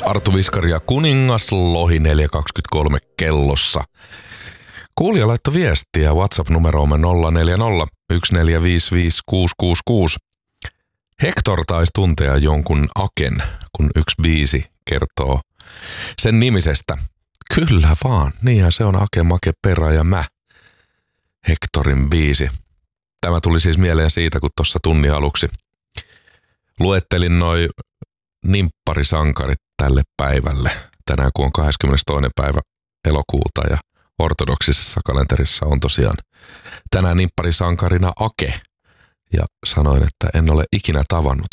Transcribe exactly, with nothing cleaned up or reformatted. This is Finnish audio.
Arttu Viskari ja Kuningas, Lohi neljä kaksikymmentäkolme kellossa. Kuulija laittoi viestiä WhatsApp-numeroomme nolla neljä nolla yksi neljä viisi viisi kuusi kuusi kuusi. Hector taisi tuntea jonkun Aken, kun yksi biisi kertoo sen nimisestä. Kyllä vaan, niinhän se on Ake, Make, Perä ja Mä. Hectorin biisi. Tämä tuli siis mieleen siitä, kun tuossa tunnin aluksi luettelin noi nimpparisankarit tälle päivälle. Tänään kun on kahdeskymmenestoinen päivä elokuuta ja ortodoksisessa kalenterissa on tosiaan tänään nimpparisankarina Ake. Ja sanoin, että en ole ikinä tavannut